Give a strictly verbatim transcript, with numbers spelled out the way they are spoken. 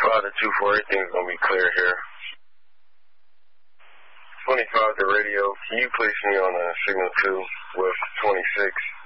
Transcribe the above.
twenty-five to two four, everything's going to be clear here. twenty-five to radio, can you place me on a signal two with twenty-six?